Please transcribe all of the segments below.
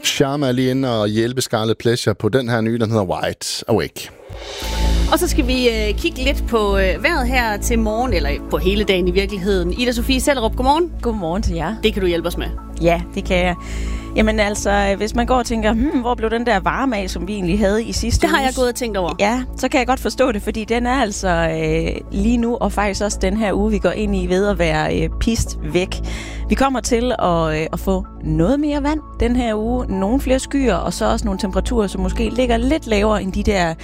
Sharma er lige inde og hjælpe Scarlet Pleasure på den her nye, den hedder Wide Awake. Og så skal vi kigge lidt på vejret her til morgen, eller på hele dagen i virkeligheden. Ida Sofie Sellerup, godmorgen. Godmorgen til jer. Det kan du hjælpe os med. Ja, det kan jeg. Jamen altså, hvis man går og tænker, hvor blev den der varme af, som vi egentlig havde i sidste uge? Det har jeg gået og tænkt over. Ja, så kan jeg godt forstå det, fordi den er altså lige nu, og faktisk også den her uge, vi går ind i ved at være pist væk. Vi kommer til at få noget mere vand den her uge, nogle flere skyer, og så også nogle temperaturer, som måske ligger lidt lavere end de der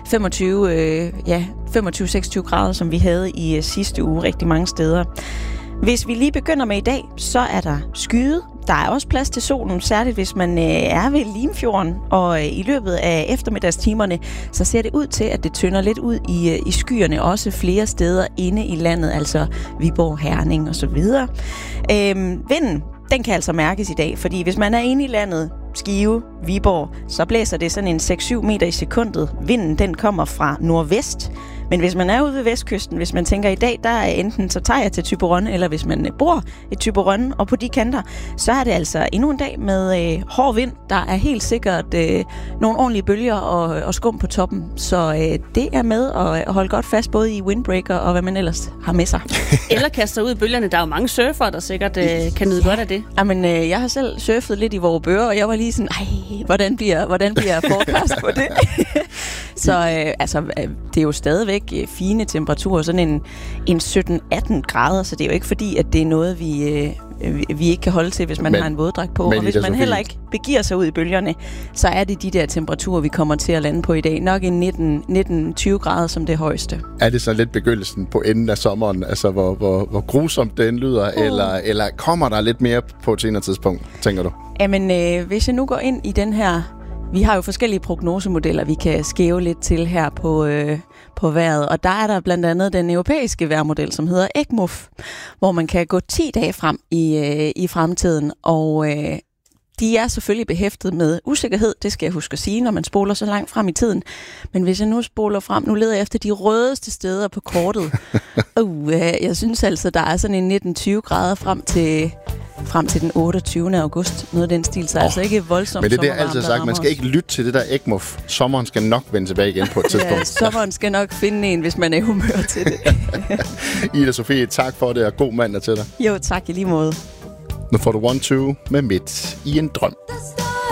25-26 grader, som vi havde i sidste uge rigtig mange steder. Hvis vi lige begynder med i dag, så er der skyet. Der er også plads til solen, særligt hvis man er ved Limfjorden, og i løbet af eftermiddagstimerne, så ser det ud til, at det tynder lidt ud i skyerne, også flere steder inde i landet, altså Viborg, Herning og så videre. Vinden, den kan altså mærkes i dag, fordi hvis man er inde i landet, Skive, Viborg, så blæser det sådan en 6-7 meter i sekundet. Vinden, den kommer fra nordvest. Men hvis man er ude ved vestkysten, hvis man tænker i dag, der er enten så tager jeg til Thyborøn, eller hvis man bor i Thyborøn og på de kanter, så er det altså endnu en dag med hård vind. Der er helt sikkert nogle ordentlige bølger og skum på toppen. Så det er med at holde godt fast både i windbreaker og hvad man ellers har med sig. Eller kaster ud i bølgerne. Der er jo mange surfere, der sikkert kan nyde godt af det. Jamen, jeg har selv surfet lidt i vores bøger, og jeg var lige sådan, hvordan bliver forecast på det? Så det er jo stadigvæk fine temperaturer, sådan en 17-18 grader, så det er jo ikke fordi, at det er noget, vi ikke kan holde til, hvis man har en våddragt på. Og hvis man heller ikke begiver sig ud i bølgerne, så er det de der temperaturer, vi kommer til at lande på i dag. Nok en 19-20 grader som det højeste. Er det så lidt begyndelsen på enden af sommeren, altså hvor grusomt den lyder, eller kommer der lidt mere på et senere tidspunkt, tænker du? Jamen, hvis jeg nu går ind i den her... Vi har jo forskellige prognosemodeller, vi kan skæve lidt til her på vejret, og der er der blandt andet den europæiske vejrmodel, som hedder ECMOF, hvor man kan gå 10 dage frem i fremtiden, og de er selvfølgelig behæftet med usikkerhed, det skal jeg huske at sige, når man spoler så langt frem i tiden. Men hvis jeg nu spoler frem, nu leder jeg efter de rødeste steder på kortet. Jeg synes altså, der er sådan en 19-20 grader frem til den 28. august. Noget af den stil, så altså ikke voldsomt. Men det er altid sagt, man skal ikke lytte til det der ECMOF. Sommeren skal nok vende tilbage igen på et tidspunkt. Ja, sommeren skal nok finde en, hvis man er i humør til det. Ida Sofie, tak for det, og god mandag til dig. Jo, tak i lige måde. Nu får du 1-2 med Midt i en drøm.